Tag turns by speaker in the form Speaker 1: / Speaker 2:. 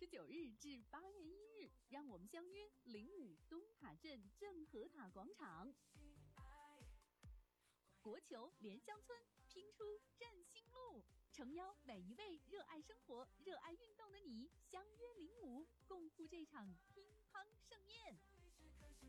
Speaker 1: 日至8月1日，让我们相约05东塔镇正和塔广场。国球莲香村拼出振兴路，诚邀每一位热爱生活、热爱运动的你，相约05，共赴这场乒乓盛宴。